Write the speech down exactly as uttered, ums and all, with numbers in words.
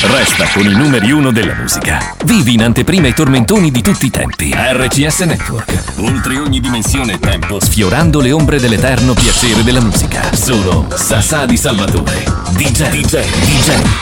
Resta con i numeri uno della musica. Vivi in anteprima i tormentoni di tutti i tempi. R C S Network. Oltre ogni dimensione e tempo, sfiorando le ombre dell'eterno piacere della musica. Solo Sassà di Salvatore. D J, D J, D J.